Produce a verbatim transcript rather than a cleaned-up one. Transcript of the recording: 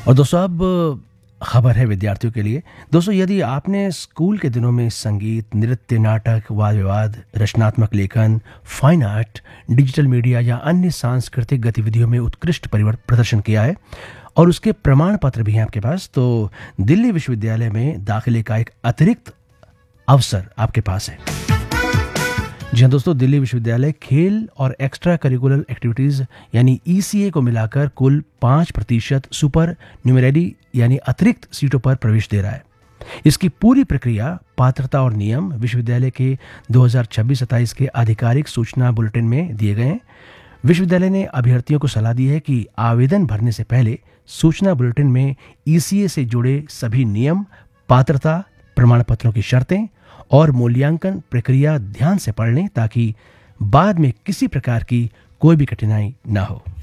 और दोस्तों अब खबर है विद्यार्थियों के लिए। दोस्तों, यदि आपने स्कूल के दिनों में संगीत, नृत्य, नाटक, वाद विवाद, रचनात्मक लेखन, फाइन आर्ट, डिजिटल मीडिया या अन्य सांस्कृतिक गतिविधियों में उत्कृष्ट परिवर प्रदर्शन किया है और उसके प्रमाण पत्र भी हैं आपके पास, तो दिल्ली विश्वविद्यालय में दाखिले का एक अतिरिक्त अवसर आपके पास है। जी हाँ दोस्तों, दिल्ली विश्वविद्यालय खेल और एक्स्ट्रा करिकुलर एक्टिविटीज़ यानी ई सी ए को मिलाकर कुल पाँच प्रतिशत सुपर न्यूमेररी यानी अतिरिक्त सीटों पर प्रवेश दे रहा है। इसकी पूरी प्रक्रिया, पात्रता और नियम विश्वविद्यालय के दो हज़ार छब्बीस सत्ताईस के आधिकारिक सूचना बुलेटिन में दिए गए हैं। विश्वविद्यालय ने अभ्यर्थियों को सलाह दी है कि आवेदन भरने से पहले सूचना बुलेटिन में ई सी ए से जुड़े सभी नियम, पात्रता, प्रमाण पत्रों की शर्तें और मूल्यांकन प्रक्रिया ध्यान से पढ़ लें ताकि बाद में किसी प्रकार की कोई भी कठिनाई ना हो।